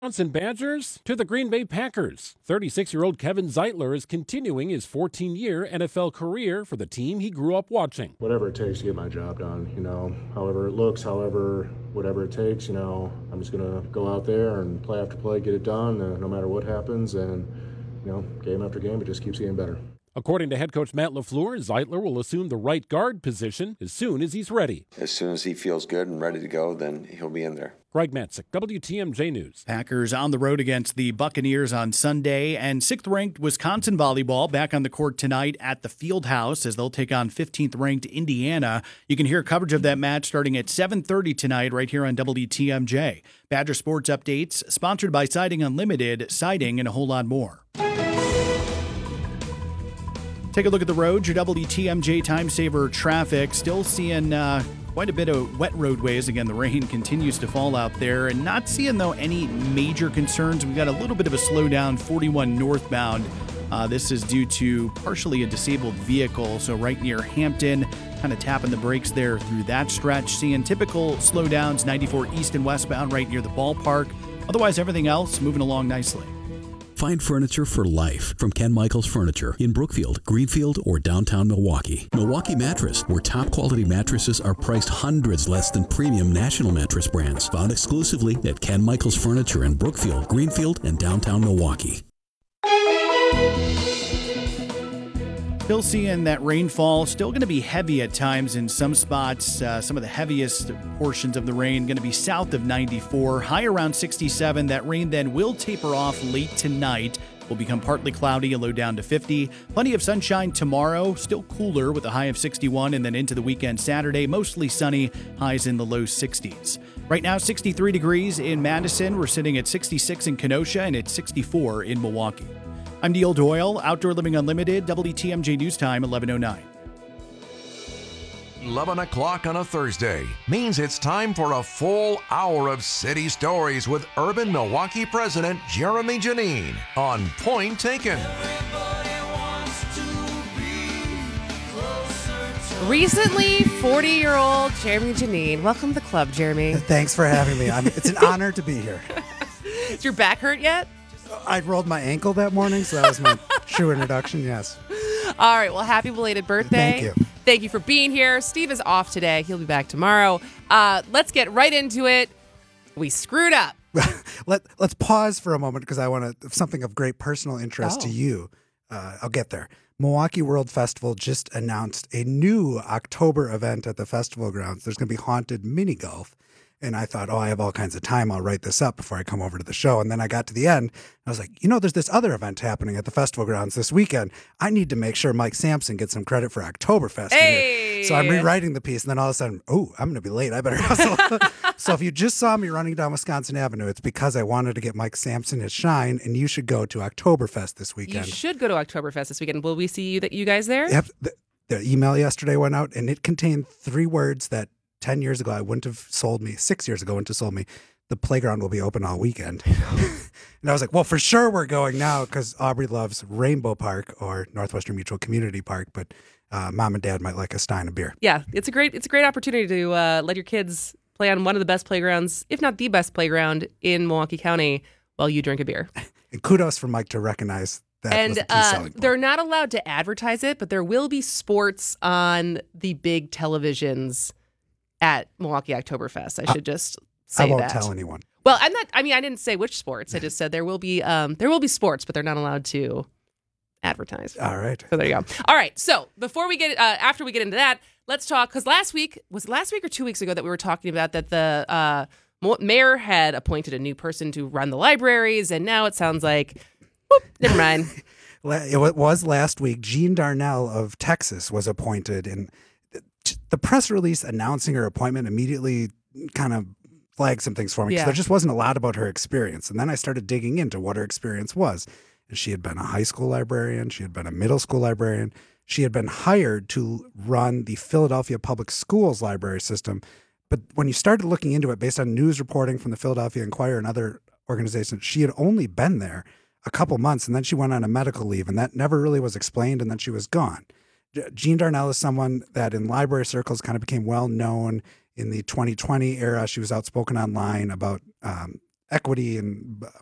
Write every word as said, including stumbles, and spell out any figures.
Wisconsin Badgers to the Green Bay Packers. thirty-six-year-old Kevin Zeitler is continuing his fourteen-year N F L career for the team he grew up watching. Whatever it takes to get my job done, you know, however it looks, however, whatever it takes, you know, I'm just going to go out there and play after play, get it done, uh, no matter what happens, and, you know, game after game, it just keeps getting better. According to head coach Matt LaFleur, Zeitler will assume the right guard position as soon as he's ready. As soon as he feels good and ready to go, then he'll be in there. Greg Matzik, W T M J News. Packers on the road against the Buccaneers on Sunday, and sixth-ranked Wisconsin volleyball back on the court tonight at the Fieldhouse as they'll take on fifteenth-ranked Indiana. You can hear coverage of that match starting at seven thirty tonight right here on W T M J. Badger Sports Updates, sponsored by Siding Unlimited, siding and a whole lot more. Take a look at the road. Your W T M J time saver traffic. Still seeing uh, quite a bit of wet roadways. Again, the rain continues to fall out there. And not seeing, though, any major concerns. We've got a little bit of a slowdown, forty-one northbound. Uh, this is due to partially a disabled vehicle. So right near Hampton, kind of tapping the brakes there through that stretch. Seeing typical slowdowns, ninety-four east and westbound right near the ballpark. Otherwise, everything else moving along nicely. Find furniture for life from Ken Michaels Furniture in Brookfield, Greenfield, or downtown Milwaukee. Milwaukee Mattress, where top quality mattresses are priced hundreds less than premium national mattress brands. Found exclusively at Ken Michaels Furniture in Brookfield, Greenfield, and downtown Milwaukee. Still seeing that rainfall, still going to be heavy at times in some spots. Uh, some of the heaviest portions of the rain going to be south of ninety-four, high around sixty-seven. That rain then will taper off late tonight. Will become partly cloudy, a low down to fifty. Plenty of sunshine tomorrow, still cooler with a high of sixty-one, and then into the weekend Saturday, mostly sunny, highs in the low sixties. Right now, sixty-three degrees in Madison. We're sitting at sixty-six in Kenosha, and it's sixty-four in Milwaukee. I'm Neil Doyle, Outdoor Living Unlimited, W T M J News Time, eleven oh nine. eleven o'clock on a Thursday means it's time for a full hour of city stories with urban Milwaukee president Jeremy Janine on Point Taken. Recently forty-year-old Jeremy Janine. Welcome to the club, Jeremy. Thanks for having me. I'm, it's an honor to be here. Is your back hurt yet? I rolled my ankle that morning, so that was my true introduction, yes. All right, well, happy belated birthday. Thank you. Thank you for being here. Steve is off today. He'll be back tomorrow. Uh, let's get right into it. We screwed up. Let, let's pause for a moment because I want to something of great personal interest Oh. to you. Uh, I'll get there. Milwaukee World Festival just announced a new October event at the festival grounds. There's going to be haunted mini golf. And I thought, oh, I have all kinds of time. I'll write this up before I come over to the show. And then I got to the end. I was like, you know, there's this other event happening at the festival grounds this weekend. I need to make sure Mike Sampson gets some credit for Oktoberfest. Hey! So I'm rewriting the piece. And then all of a sudden, oh, I'm going to be late. I better hustle. So if you just saw me running down Wisconsin Avenue, it's because I wanted to get Mike Sampson his shine. And you should go to Oktoberfest this weekend. You should go to Oktoberfest this weekend. Will we see you, that you guys there? Yep. The, the email yesterday went out, and it contained three words that ten years ago, I wouldn't have sold me. Six years ago, wouldn't have sold me. The playground will be open all weekend. And I was like, well, for sure we're going now because Aubrey loves Rainbow Park or Northwestern Mutual Community Park, but uh, mom and dad might like a stein of beer. Yeah, it's a great it's a great opportunity to uh, let your kids play on one of the best playgrounds, if not the best playground in Milwaukee County while you drink a beer. And kudos for Mike to recognize that and was a key uh, selling point. they're not allowed to advertise it, but there will be sports on the big televisions at Milwaukee Oktoberfest. I should just say I won't that. tell anyone. Well, I'm not. I mean, I didn't say which sports. I just said there will be um, there will be sports, but they're not allowed to advertise. All right. So there you go. All right. So before we get uh, after we get into that, let's talk because last week was it last week or two weeks ago that we were talking about that the uh, mayor had appointed a new person to run the libraries, and now it sounds like, whoop, never mind. It was last week. Jean Darnell of Texas was appointed, and the press release announcing her appointment immediately kind of flagged some things for me because Yeah. there just wasn't a lot about her experience. And then I started digging into what her experience was. And she had been a high school librarian. She had been a middle school librarian. She had been hired to run the Philadelphia Public Schools library system. But when you started looking into it based on news reporting from the Philadelphia Inquirer and other organizations, she had only been there a couple months, and then she went on a medical leave, and that never really was explained, and then she was gone. Jean Darnell is someone that in library circles kind of became well known in the twenty twenty era. She was outspoken online about um, equity and